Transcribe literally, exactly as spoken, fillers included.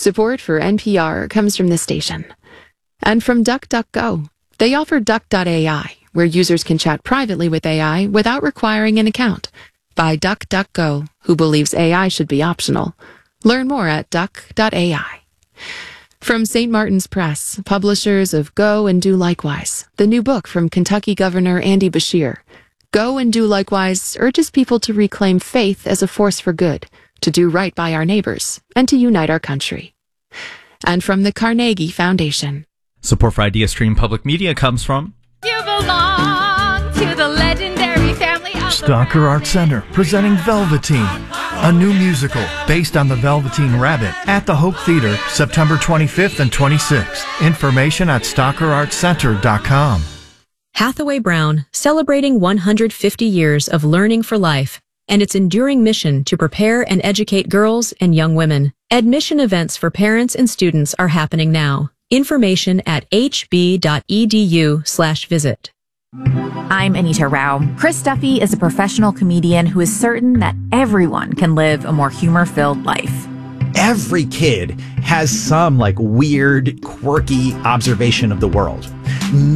Support for N P R comes from the station. And from DuckDuckGo. They offer Duck dot A I, where users can chat privately with A I without requiring an account. By DuckDuckGo, who believes A I should be optional. Learn more at duck dot A I. From Saint Martin's Press, publishers of Go and Do Likewise, the new book from Kentucky Governor Andy Beshear. Go and Do Likewise urges people to reclaim faith as a force for good, to do right by our neighbors, and to unite our country. And from the Carnegie Foundation. Support for IdeaStream Public Media comes from... You belong to the legendary family of Stalker Art Center presenting Velveteen, a new musical based on the Velveteen Rabbit at the Hope Theater, September twenty-fifth and twenty-sixth. Information at stalker art center dot com. Hathaway Brown, celebrating one hundred fifty years of learning for life and its enduring mission to prepare and educate girls and young women. Admission events for parents and students are happening now. Information at h b dot e d u slash visit. I'm Anita Rao. Chris Duffy is a professional comedian who is certain that everyone can live a more humor-filled life. Every kid has some like weird, quirky observation of the world.